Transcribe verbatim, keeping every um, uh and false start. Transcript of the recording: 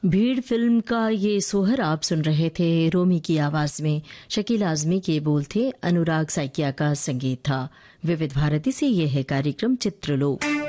भीड़ फिल्म का ये सोहर आप सुन रहे थे। रोमी की आवाज में शकील आजमी के बोल थे, अनुराग साइकिया का संगीत था। विविध भारती से ये है कार्यक्रम चित्रलोक।